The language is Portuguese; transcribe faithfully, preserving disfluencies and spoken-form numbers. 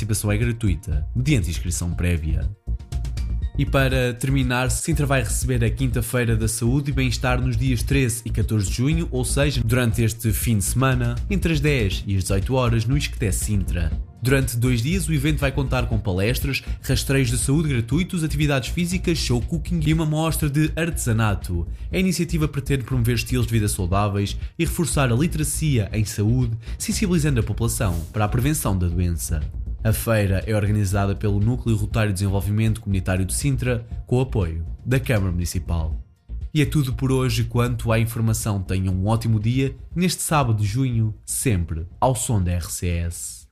participação é gratuita, mediante inscrição prévia. E para terminar, Sintra vai receber a Quinta-feira da Saúde e Bem-Estar nos dias treze e catorze de junho, ou seja, durante este fim de semana, entre as dez e as dezoito horas no Isqueté Sintra. Durante dois dias o evento vai contar com palestras, rastreios de saúde gratuitos, atividades físicas, show cooking e uma mostra de artesanato. A iniciativa pretende promover estilos de vida saudáveis e reforçar a literacia em saúde, sensibilizando a população para a prevenção da doença. A feira é organizada pelo Núcleo Rotário de Desenvolvimento Comunitário de Sintra, com o apoio da Câmara Municipal. E é tudo por hoje quanto à informação. Tenham um ótimo dia neste sábado de junho, sempre ao som da R C S.